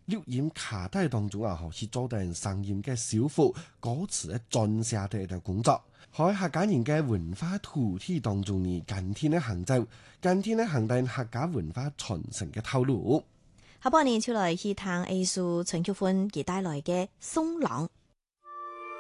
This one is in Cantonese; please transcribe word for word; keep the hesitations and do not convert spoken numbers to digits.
錄音卡帶當中啊，去做定聲音嘅修復、歌詞嘅撰寫嘅嘅工作。喺客家人嘅文化土體當中呢，今天嘅行走，今天嘅行定客家文化傳承嘅透露。 下半年出來去聽藝術陳菊芬佢帶來嘅《松浪》。